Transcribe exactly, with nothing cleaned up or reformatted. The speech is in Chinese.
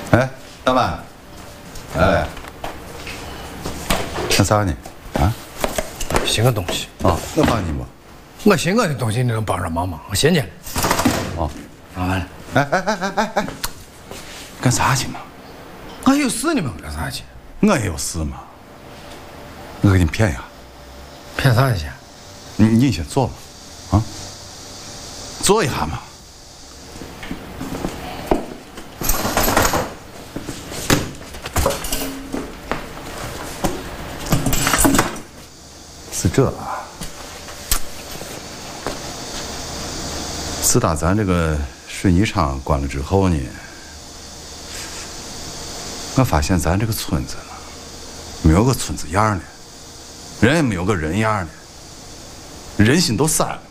哎，老板，哎，干啥呢？啊？ 新个东西啊，我帮你不？ 我新个的东西你能帮上忙吗？我新进来。 哦， 忙完了。 哎哎哎哎哎哎，干啥去嘛？ 我有事呢嘛，干啥去？ 我也有事嘛。我给你骗一下。 骗啥去？ 你你先坐吧，啊，坐一下嘛。是这啊，自打咱这个水泥厂关了之后呢，我发现咱这个村子呢，没有个村子样的，人也没有个人样的，人心都散了。